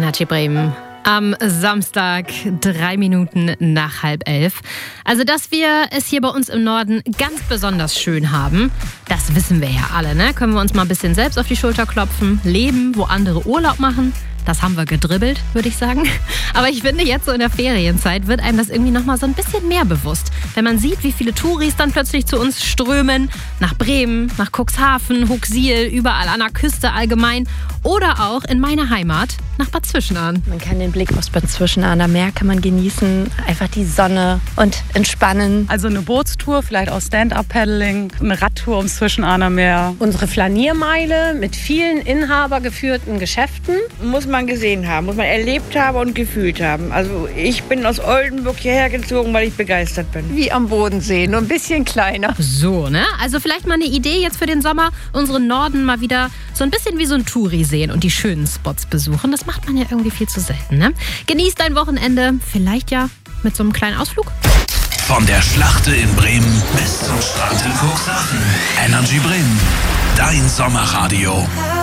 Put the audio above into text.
Energy Bremen. Am Samstag, 3 Minuten nach 10:30. Also, dass wir es hier bei uns im Norden ganz besonders schön haben, das wissen wir ja alle, ne? Können wir uns mal ein bisschen selbst auf die Schulter klopfen, leben, wo andere Urlaub machen. Das haben wir gedribbelt, würde ich sagen. Aber ich finde, jetzt so in der Ferienzeit wird einem das irgendwie nochmal so ein bisschen mehr bewusst. Wenn man sieht, wie viele Touris dann plötzlich zu uns strömen, nach Bremen, nach Cuxhaven, Huxil, überall an der Küste allgemein oder auch in meiner Heimat nach Bad Zwischenahn. Man kann den Blick aus Bad Zwischenahn, am Meer kann man genießen, einfach die Sonne und entspannen. Also eine Bootstour, vielleicht auch Stand-Up-Paddling, eine Radtour ums Zwischenahner Meer. Unsere Flaniermeile mit vielen inhabergeführten Geschäften. Muss man gesehen haben, muss man erlebt haben und gefühlt haben. Also ich bin aus Oldenburg hierher gezogen, weil ich begeistert bin. Wie am Bodensee, nur ein bisschen kleiner. So, ne? Also vielleicht mal eine Idee jetzt für den Sommer, unseren Norden mal wieder so ein bisschen wie so ein Touri sehen und die schönen Spots besuchen. Das macht man ja irgendwie viel zu selten, ne? Genießt dein Wochenende, vielleicht ja mit so einem kleinen Ausflug. Von der Schlachte in Bremen bis zum Strand in Cuxhaven. Energy Bremen, dein Sommerradio.